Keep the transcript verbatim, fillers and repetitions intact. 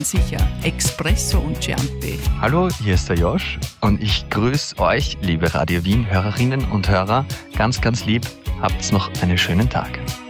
Sicher, Espresso und Chianti. Hallo, hier ist der Josh und ich grüße euch, liebe Radio Wien Hörerinnen und Hörer, ganz, ganz lieb. Habt's noch einen schönen Tag.